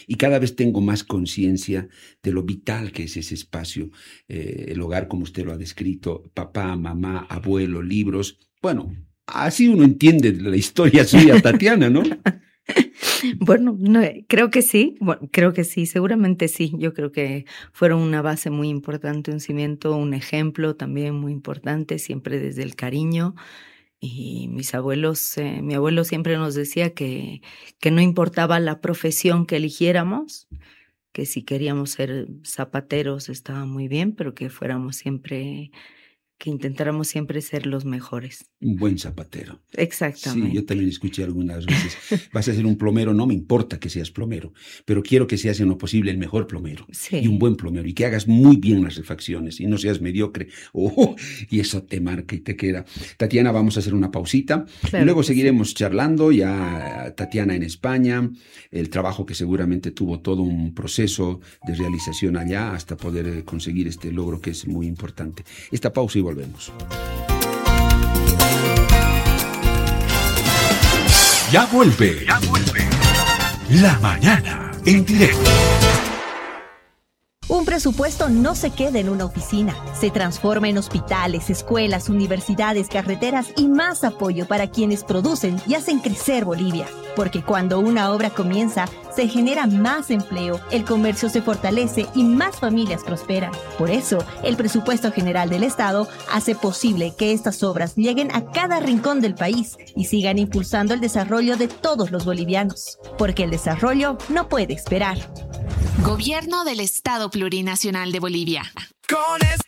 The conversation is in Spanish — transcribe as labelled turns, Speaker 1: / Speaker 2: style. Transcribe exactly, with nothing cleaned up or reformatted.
Speaker 1: Y cada vez tengo más conciencia de lo vital que es ese espacio, eh, el hogar como usted lo ha descrito, papá, mamá, abuelo, libros. Bueno, así uno entiende la historia suya, Tatiana, ¿no?
Speaker 2: Bueno, no, creo que sí, bueno, creo que sí, seguramente sí. Yo creo que fueron una base muy importante, un cimiento, un ejemplo también muy importante, siempre desde el cariño. Y mis abuelos, eh, mi abuelo siempre nos decía que, que no importaba la profesión que eligiéramos, que si queríamos ser zapateros estaba muy bien, pero que fuéramos siempre, que intentáramos siempre ser los mejores.
Speaker 1: Un buen zapatero.
Speaker 2: Exactamente.
Speaker 1: Sí, yo también escuché algunas veces, vas a ser un plomero, no me importa que seas plomero, pero quiero que seas en lo posible el mejor plomero,
Speaker 2: Sí.
Speaker 1: Y un buen plomero, y que hagas muy bien las refacciones, y no seas mediocre, oh, y eso te marca y te queda. Tatiana, vamos a hacer una pausita,
Speaker 2: Claro
Speaker 1: y luego
Speaker 2: que
Speaker 1: seguiremos
Speaker 2: sí.
Speaker 1: charlando, ya Tatiana en España, el trabajo que seguramente tuvo todo un proceso de realización allá, hasta poder conseguir este logro que es muy importante. Esta pausa y volvemos.
Speaker 3: Ya vuelve, ya vuelve. La mañana en directo.
Speaker 4: Un presupuesto no se queda en una oficina, se transforma en hospitales, escuelas, universidades, carreteras y más apoyo para quienes producen y hacen crecer Bolivia. Porque cuando una obra comienza, se genera más empleo, el comercio se fortalece y más familias prosperan. Por eso, el presupuesto general del Estado hace posible que estas obras lleguen a cada rincón del país y sigan impulsando el desarrollo de todos los bolivianos. Porque el desarrollo no puede esperar.
Speaker 5: Gobierno del Estado Plurinacional de Bolivia.
Speaker 6: Con